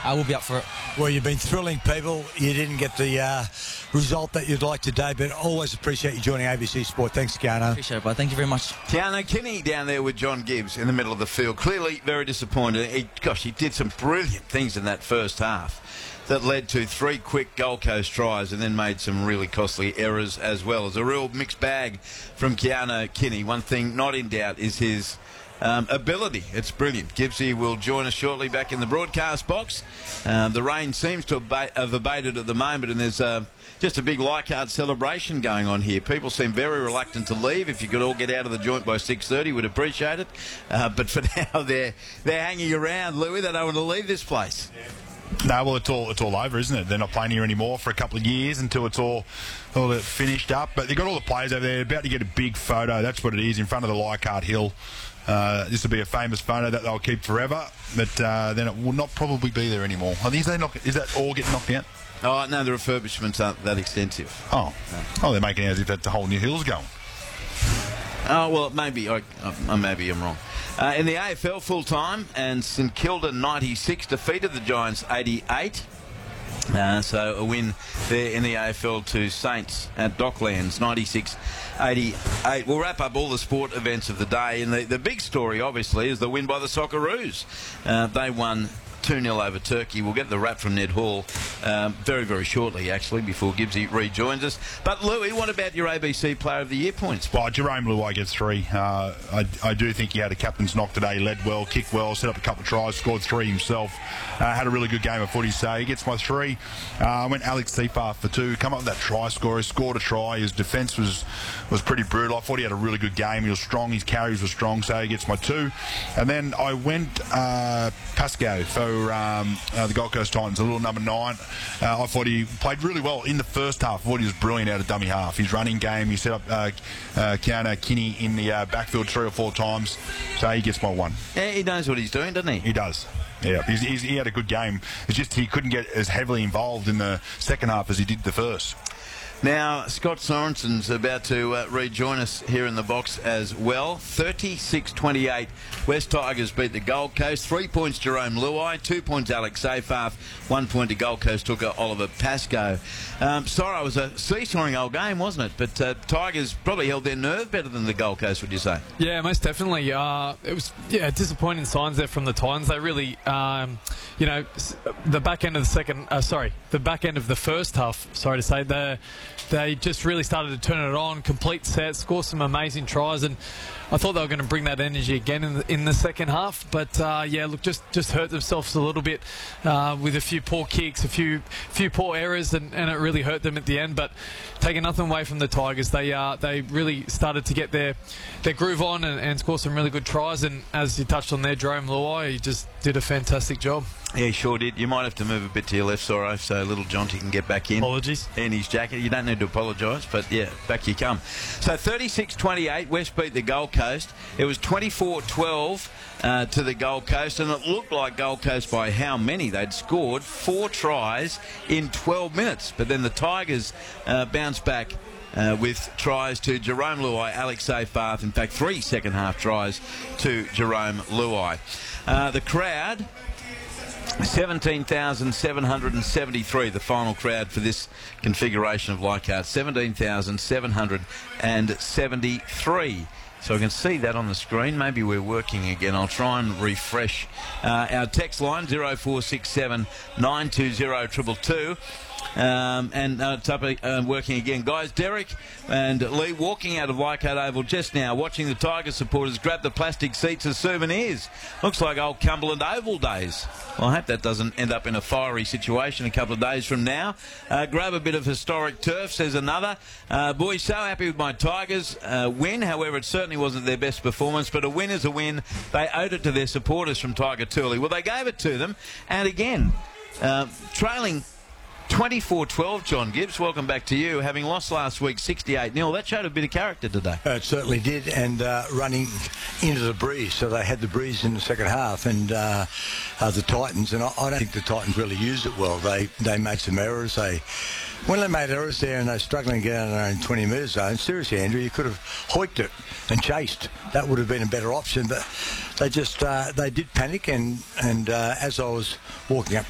we'll be up for it. Well, you've been thrilling people. You didn't get the result that you'd like today, but always appreciate you joining ABC Sport. Thanks, Keanu. Appreciate it, bud. Thank you very much. Keanu Kinney down there with John Gibbs in the middle of the field. Clearly very disappointed. He did some brilliant things in that first half that led to 3 quick Gold Coast tries and then made some really costly errors as well. It's a real mixed bag from Keanu Kinney. One thing not in doubt is his ability. It's brilliant. Gibbsy will join us shortly back in the broadcast box. The rain seems to have abated at the moment, and there's just a big Leichhardt celebration going on here. People seem very reluctant to leave. If you could all get out of the joint by 6:30, we'd appreciate it. But for now, they're hanging around, Louis. They don't want to leave this place. No, well, it's all over, isn't it? They're not playing here anymore for a couple of years until it's all finished up. But they've got all the players over there about to get a big photo. That's what it is, in front of the Leichhardt Hill. This will be a famous photo that they'll keep forever, but then it will not probably be there anymore. Is that all getting knocked out? Oh, no, the refurbishments aren't that extensive. Oh, they're making it as if that's the whole new hill's going. Oh, well, maybe I'm wrong. In the AFL full-time, and St Kilda 96 defeated the Giants 88. So a win there in the AFL to Saints at Docklands 96-88. We'll wrap up all the sport events of the day, and the big story obviously is the win by the Socceroos. They won 2-0 over Turkey. We'll get the wrap from Ned Hall very, very shortly, actually, before Gibbsy rejoins us. But, Louis, what about your ABC Player of the Year points? Well, Jerome Luai gets 3. I do think he had a captain's knock today. Led well, kicked well, set up a couple of tries, scored 3 himself. Had a really good game of footy, so he gets my 3. I went Alex Seyfarth for 2. Come up with that try scorer, scored a try. His defence was pretty brutal. I thought he had a really good game. He was strong. His carries were strong, so he gets my 2. And then I went Pascoe for the Gold Coast Titans, a little number 9. I thought he played really well in the first half. I thought he was brilliant out of dummy half. His running game, he set up Keanu Kinney in the backfield 3 or 4 times, so he gets my 1. Yeah, he knows what he's doing, doesn't he? He does. Yeah, he had a good game. It's just he couldn't get as heavily involved in the second half as he did the first. Now, Scott Sorensen's about to rejoin us here in the box as well. 36-28, West Tigers beat the Gold Coast. 3 points Jerome Luai, 2 points Alex Seyfarth, 1 point to Gold Coast hooker Oliver Pascoe. Sorry, it was a seesawing old game, wasn't it? But Tigers probably held their nerve better than the Gold Coast, would you say? Yeah, most definitely. It was disappointing signs there from the Titans. They really, the back end of the back end of the first half. Sorry to say, they just really started to turn it on, complete sets, score some amazing tries, and I thought they were going to bring that energy again in the second half. But just hurt themselves a little bit with a few poor kicks, a few poor errors, and it really hurt them at the end. But taking nothing away from the Tigers, they really started to get their groove on and score some really good tries. And as you touched on there, Jerome Luai, he just did a fantastic job. Yeah, he sure did. You might have to move a bit to your left, Sorrow, so little Jonty can get back in. Apologies. In his jacket. You don't need to apologise, but yeah, back you come. So 36-28, West beat the Gold Coast. It was 24-12 to the Gold Coast, and it looked like Gold Coast by how many? They'd scored 4 tries in 12 minutes, but then the Tigers bounced back with tries to Jerome Luai, Alex Seyfarth, in fact 3 second half tries to Jerome Luai. The crowd, 17,773, the final crowd for this configuration of Leichhardt, 17,773. So I can see that on the screen. Maybe we're working again. I'll try and refresh our text line, 0467 920 222. And it's up working again. Guys, Derek and Lee walking out of Leichhardt Oval just now, watching the Tiger supporters grab the plastic seats as souvenirs. Looks like old Cumberland Oval days. Well, I hope that doesn't end up in a fiery situation a couple of days from now. Grab a bit of historic turf, says another. Boys, so happy with my Tigers win. However, it certainly wasn't their best performance, but a win is a win. They owed it to their supporters from Tiger Tooley. Well, they gave it to them. And again, trailing 24-12, John Gibbs, welcome back to you. Having lost last week 68-0, that showed a bit of character today. It certainly did, and running into the breeze. So they had the breeze in the second half, and the Titans, and I don't think the Titans really used it well. They made some errors. When they made errors there and they're struggling to get out of their own 20-metre zone, seriously, Andrew, you could have hoiked it and chased. That would have been a better option, but they just they did panic, and as I was walking up